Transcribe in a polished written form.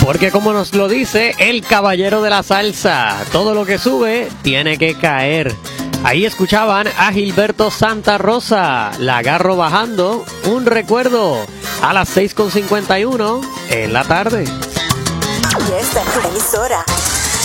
Porque como nos lo dice el caballero de la salsa, todo lo que sube tiene que caer. Ahí escuchaban a Gilberto Santa Rosa, La agarro bajando, un recuerdo, a las 6:51 en la tarde. Y esta es tu emisora.